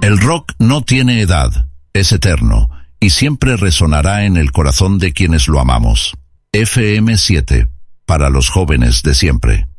El rock no tiene edad, es eterno, y siempre resonará en el corazón de quienes lo amamos. FM7, para los jóvenes de siempre.